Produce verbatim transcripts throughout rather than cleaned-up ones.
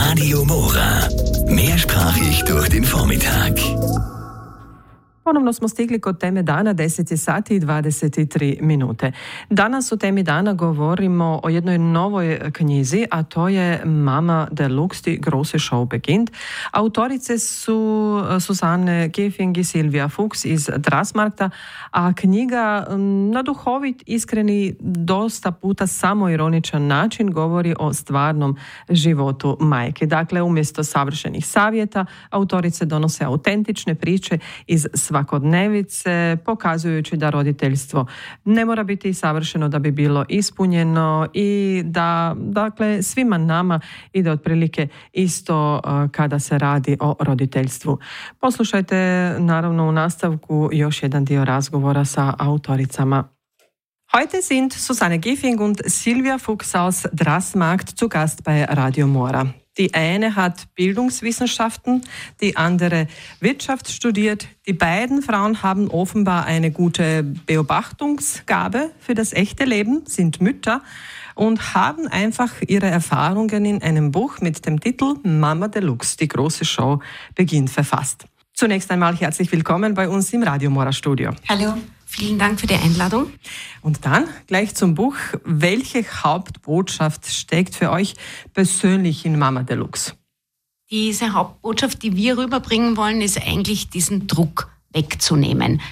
Radio Mora. Mehrsprachig durch den Vormittag. Ponovno smo stigli kod teme dana, deset sati i dvadeset tri minute. Danas u temi dana govorimo o jednoj novoj knjizi, a to je Mama Deluxe, die große Show beginnt. Autorice su Susanne Gefing i Silvija Fuchs iz Drassmarkta, a knjiga na duhovit, iskreni, dosta puta samoironičan način govori o stvarnom životu majke. Dakle, umjesto savršenih savjeta, autorice donose autentične priče iz svakodnevice, pokazujući da roditeljstvo ne mora biti savršeno da bi bilo ispunjeno i da, dakle, svima nama ide otprilike isto uh, kada se radi o roditeljstvu. Poslušajte naravno u nastavku još jedan dio razgovora sa autoricama. Heute sind Susanne Gefing und Silvija Fuchs aus Drassmarkt zu Gast bei Radio Mora. Die eine hat Bildungswissenschaften, die andere Wirtschaft studiert. Die beiden Frauen haben offenbar eine gute Beobachtungsgabe für das echte Leben, sind Mütter und haben einfach ihre Erfahrungen in einem Buch mit dem Titel Mama Deluxe, die große Show beginnt verfasst. Zunächst einmal herzlich willkommen bei uns im Radio Mora Studio. Hallo. Vielen Dank für die Einladung. Und dann gleich zum Buch. Welche Hauptbotschaft steckt für euch persönlich in Mama Deluxe? Diese Hauptbotschaft, die wir rüberbringen wollen, ist eigentlich diesen Druck wegzunehmen.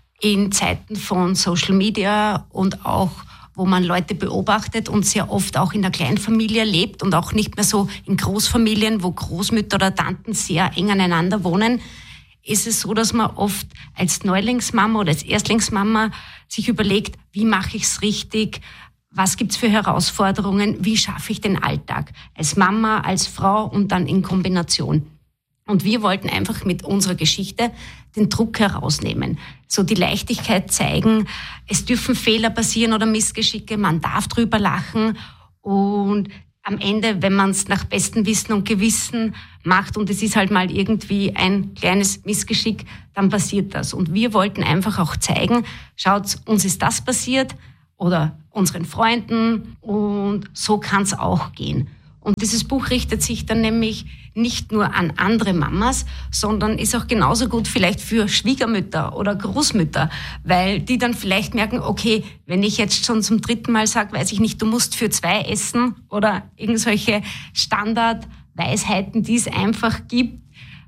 In Zeiten von Social Media und auch, wo man Leute beobachtet und sehr oft auch in der Kleinfamilie lebt und auch nicht mehr so in Großfamilien, wo Großmütter oder Tanten sehr eng aneinander wohnen, ist es so, dass man oft als Neulingsmama oder als Erstlingsmama sich überlegt, wie mache ich es richtig, was gibt es für Herausforderungen, wie schaffe ich den Alltag als Mama, als Frau und dann in Kombination. Und wir wollten einfach mit unserer Geschichte den Druck herausnehmen, so die Leichtigkeit zeigen, es dürfen Fehler passieren oder Missgeschicke, man darf drüber lachen und am Ende, wenn man es nach bestem Wissen und Gewissen macht und es ist halt mal irgendwie ein kleines Missgeschick, dann passiert das. Und wir wollten einfach auch zeigen, schaut, uns ist das passiert oder unseren Freunden und so kann es auch gehen. Und dieses Buch richtet sich dann nämlich nicht nur an andere Mamas, sondern ist auch genauso gut vielleicht für Schwiegermütter oder Großmütter, weil die dann vielleicht merken, okay, wenn ich jetzt schon zum dritten Mal sage, weiß ich nicht, du musst für zwei essen oder irgendwelche Standardweisheiten, die es einfach gibt,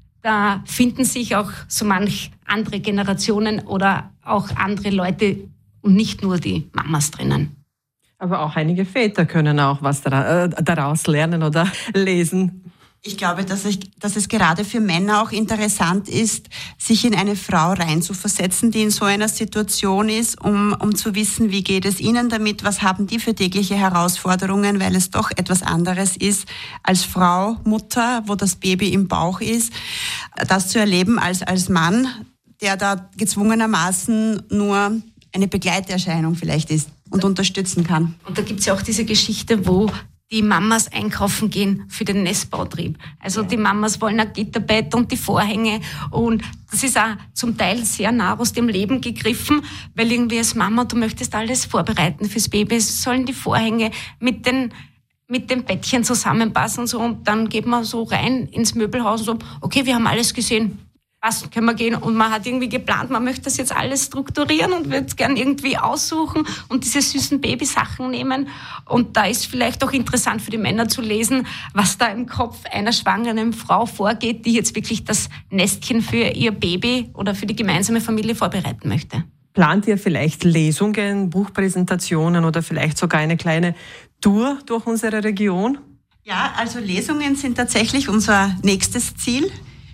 da finden sich auch so manch andere Generationen oder auch andere Leute und nicht nur die Mamas drinnen. Aber auch einige Väter können auch was daraus lernen oder lesen. Ich glaube, dass, ich, dass es gerade für Männer auch interessant ist, sich in eine Frau reinzuversetzen, die in so einer Situation ist, um, um zu wissen, wie geht es ihnen damit, was haben die für tägliche Herausforderungen, weil es doch etwas anderes ist als Frau, Mutter, wo das Baby im Bauch ist, das zu erleben als, als Mann, der da gezwungenermaßen nur eine Begleiterscheinung vielleicht ist und unterstützen kann. Und da gibt's ja auch diese Geschichte, wo die Mamas einkaufen gehen für den Nestbautrieb. Also ja. Die Mamas wollen ein Gitterbett und die Vorhänge und das ist auch zum Teil sehr nah aus dem Leben gegriffen, weil irgendwie als Mama, du möchtest alles vorbereiten fürs Baby, es sollen die Vorhänge mit den mit dem Bettchen zusammenpassen und so und dann geht man so rein ins Möbelhaus und so, okay, wir haben alles gesehen. Was können wir gehen? Und man hat irgendwie geplant, man möchte das jetzt alles strukturieren und wird es gern irgendwie aussuchen und diese süßen Babysachen nehmen. Und da ist vielleicht auch interessant für die Männer zu lesen, was da im Kopf einer schwangeren Frau vorgeht, die jetzt wirklich das Nestchen für ihr Baby oder für die gemeinsame Familie vorbereiten möchte. Plant ihr vielleicht Lesungen, Buchpräsentationen oder vielleicht sogar eine kleine Tour durch unsere Region? Ja, also Lesungen sind tatsächlich unser nächstes Ziel.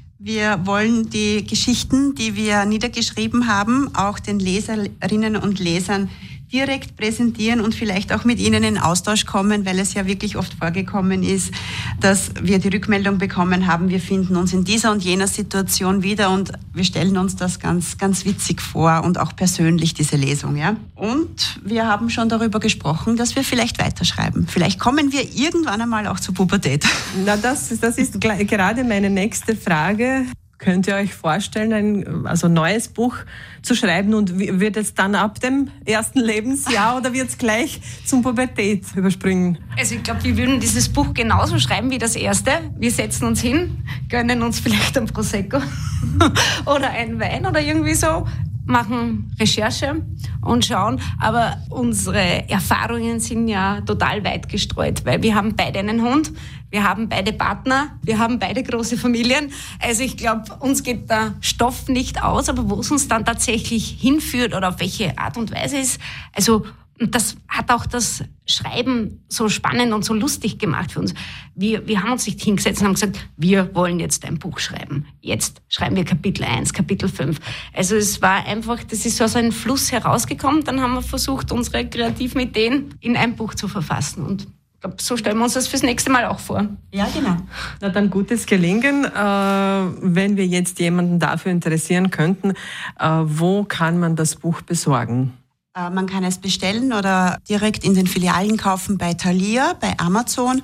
Wir wollen die Geschichten, die wir niedergeschrieben haben, auch den Leserinnen und Lesern direkt präsentieren und vielleicht auch mit ihnen in Austausch kommen, weil es ja wirklich oft vorgekommen ist, dass wir die Rückmeldung bekommen haben, wir finden uns in dieser und jener Situation wieder und wir stellen uns das ganz, ganz witzig vor und auch persönlich, diese Lesung, ja. Und wir haben schon darüber gesprochen, dass wir vielleicht weiterschreiben. Vielleicht kommen wir irgendwann einmal auch zur Pubertät. Na, das, das ist gerade meine nächste Frage. Könnt ihr euch vorstellen, ein also neues Buch zu schreiben und wird es dann ab dem ersten Lebensjahr oder wird es gleich zum Pubertät überspringen? Also ich glaube, wir würden dieses Buch genauso schreiben wie das erste. Wir setzen uns hin, gönnen uns vielleicht ein Prosecco oder einen Wein oder irgendwie so, machen Recherche und schauen. Aber unsere Erfahrungen sind ja total weit gestreut, weil wir haben beide einen Hund, wir haben beide Partner, wir haben beide große Familien. Also ich glaube, uns geht der Stoff nicht aus, aber wo es uns dann tatsächlich hinführt oder auf welche Art und Weise ist, also und das hat auch das Schreiben so spannend und so lustig gemacht für uns. Wir, wir haben uns nicht hingesetzt und haben gesagt, wir wollen jetzt ein Buch schreiben. Jetzt schreiben wir Kapitel eins, Kapitel fünf. Also es war einfach, das ist so aus einem Fluss herausgekommen. Dann haben wir versucht, unsere kreativen Ideen in ein Buch zu verfassen. Und ich glaube, so stellen wir uns das fürs nächste Mal auch vor. Ja, genau. Na dann gutes Gelingen. Äh, wenn wir jetzt jemanden dafür interessieren könnten, äh, wo kann man das Buch besorgen? Man kann es bestellen oder direkt in den Filialen kaufen bei Thalia, bei Amazon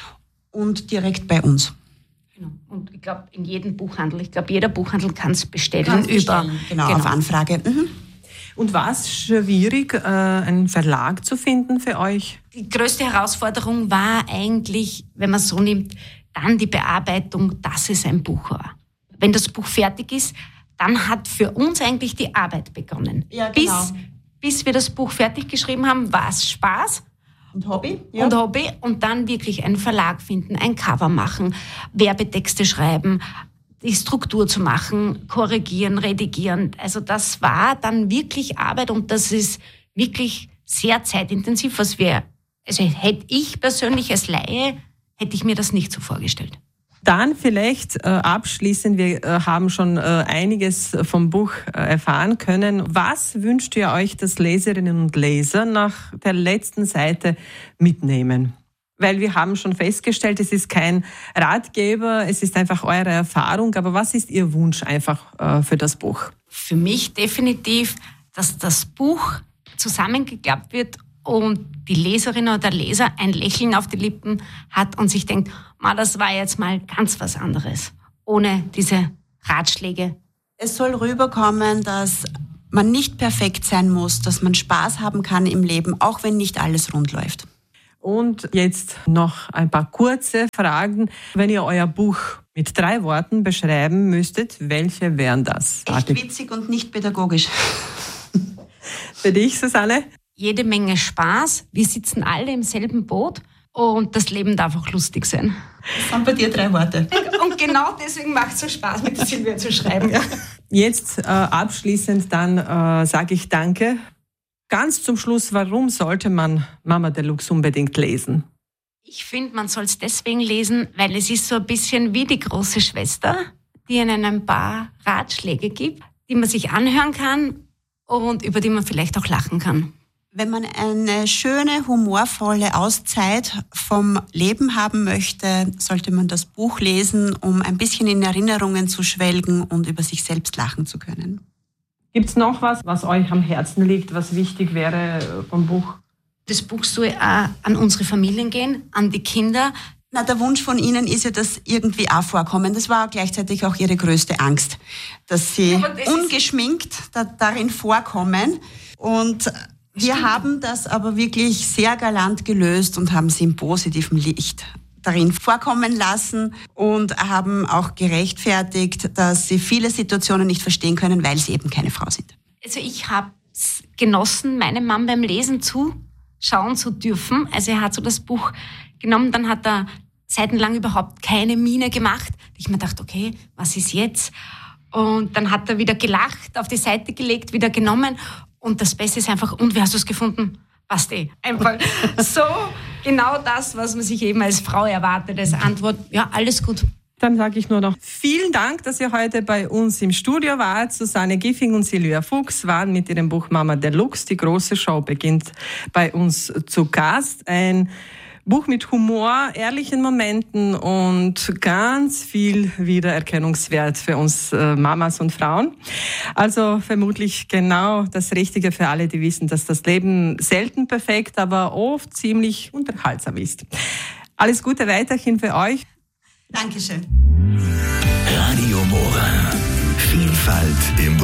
und direkt bei uns. Genau. Und ich glaube, in jedem Buchhandel, ich glaube, jeder Buchhandel kann es bestellen. Kann's bestellen. Über, genau, genau, auf Anfrage. Mhm. Und war es schwierig, äh, einen Verlag zu finden für euch? Die größte Herausforderung war eigentlich, wenn man es so nimmt, dann die Bearbeitung, dass es ein Buch war. Wenn das Buch fertig ist, dann hat für uns eigentlich die Arbeit begonnen. Ja, genau. Bis Bis wir das Buch fertig geschrieben haben, war es Spaß und Hobby. Ja. Und Hobby und dann wirklich einen Verlag finden, ein Cover machen, Werbetexte schreiben, die Struktur zu machen, korrigieren, redigieren. Also das war dann wirklich Arbeit und das ist wirklich sehr zeitintensiv, was wir, also hätte ich persönlich als Laie, hätte ich mir das nicht so vorgestellt. Dann vielleicht äh, abschließend, wir äh, haben schon äh, einiges vom Buch äh, erfahren können. Was wünscht ihr euch, dass Leserinnen und Leser nach der letzten Seite mitnehmen? Weil wir haben schon festgestellt, es ist kein Ratgeber, es ist einfach eure Erfahrung. Aber was ist Ihr Wunsch einfach äh, für das Buch? Für mich definitiv, dass das Buch zusammengeklappt wird und die Leserin oder der Leser ein Lächeln auf die Lippen hat und sich denkt, Ma, das war jetzt mal ganz was anderes, ohne diese Ratschläge. Es soll rüberkommen, dass man nicht perfekt sein muss, dass man Spaß haben kann im Leben, auch wenn nicht alles rund läuft. Und jetzt noch ein paar kurze Fragen. Wenn ihr euer Buch mit drei Worten beschreiben müsstet, welche wären das? Echt witzig und nicht pädagogisch. Für dich, Susanne? Jede Menge Spaß, wir sitzen alle im selben Boot und das Leben darf auch lustig sein. Das sind bei dir drei Worte. Und genau deswegen macht es so Spaß, mit der Silvia zu schreiben. Ja. Jetzt äh, abschließend dann äh, sage ich Danke. Ganz zum Schluss, warum sollte man Mama Deluxe unbedingt lesen? Ich finde, man soll es deswegen lesen, weil es ist so ein bisschen wie die große Schwester, die ihnen ein paar Ratschläge gibt, die man sich anhören kann und über die man vielleicht auch lachen kann. Wenn man eine schöne, humorvolle Auszeit vom Leben haben möchte, sollte man das Buch lesen, um ein bisschen in Erinnerungen zu schwelgen und über sich selbst lachen zu können. Gibt es noch was, was euch am Herzen liegt, was wichtig wäre vom Buch? Das Buch soll auch an unsere Familien gehen, an die Kinder. Na, der Wunsch von Ihnen ist ja, dass irgendwie auch vorkommen. Das war gleichzeitig auch Ihre größte Angst, dass Sie ja, das ungeschminkt da, darin vorkommen. Und wir haben das aber wirklich sehr galant gelöst und haben sie im positiven Licht darin vorkommen lassen und haben auch gerechtfertigt, dass sie viele Situationen nicht verstehen können, weil sie eben keine Frau sind. Also ich habe es genossen, meinem Mann beim Lesen zuschauen zu dürfen. Also er hat so das Buch genommen, dann hat er seitenlang überhaupt keine Miene gemacht. Ich mir dachte, okay, was ist jetzt? Und dann hat er wieder gelacht, auf die Seite gelegt, wieder genommen. Und das Beste ist einfach, und wie hast du es gefunden? Passt eh. Einfach so genau das, was man sich eben als Frau erwartet, als Antwort, ja, alles gut. Dann sage ich nur noch vielen Dank, dass ihr heute bei uns im Studio wart. Susanne Giffing und Silvia Fuchs waren mit ihrem Buch Mama Deluxe. Die große Show beginnt bei uns zu Gast. Ein Buch mit Humor, ehrlichen Momenten und ganz viel Wiedererkennungswert für uns äh, Mamas und Frauen. Also vermutlich genau das Richtige für alle, die wissen, dass das Leben selten perfekt, aber oft ziemlich unterhaltsam ist. Alles Gute weiterhin für euch. Dankeschön. Radio Mora. Vielfalt im